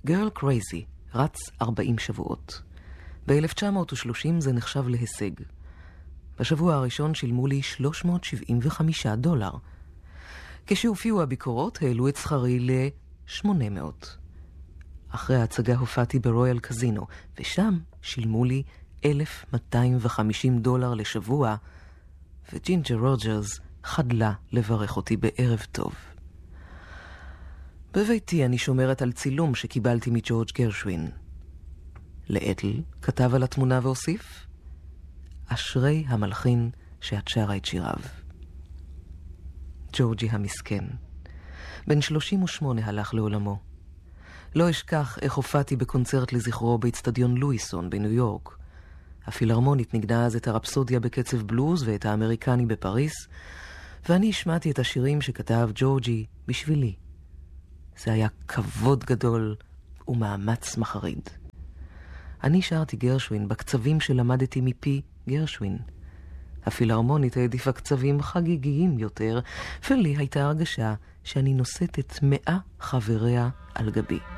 Girl Crazy רץ 40 שבועות. ב-1930 זה נחשב להישג. בשבוע הראשון שילמו לי $375. כשהופיעו הביקורות העלו את שכרי ל-$800. אחרי ההצגה הופעתי ברויאל קזינו, ושם שילמו לי $1,250 לשבוע, וג'ינג'ר רוג'רס חדלה לברך אותי בערב טוב. בביתי אני שומרת על צילום שקיבלתי מג'ורג' גרשווין. לאתל כתב על התמונה והוסיף, אשרי המלחין שאת שרה את שיריו. ג'ורג'י המסכן. בן 38 הלך לעולמו. לא אשכח איך הופעתי בקונצרט לזכרו באצטדיון לואיסון בניו יורק. הפילהרמונית נגנה אז את הרפסודיה בקצב בלוז ואת האמריקני בפריס, ואני השמעתי את השירים שכתב ג'ורג'י בשבילי. זה היה כבוד גדול ומאמץ מחריד. אני שרתי גרשווין בקצבים שלמדתי מפי גרשווין. הפילהרמונית העדיפה קצבים חגיגיים יותר, ולי הייתה הרגשה שאני נושאת את 100 חבריה על גבי.